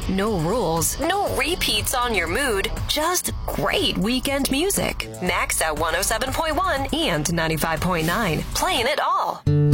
No rules, no repeats on your mood, just great weekend music. Max at 107.1 and 95.9, playing it all.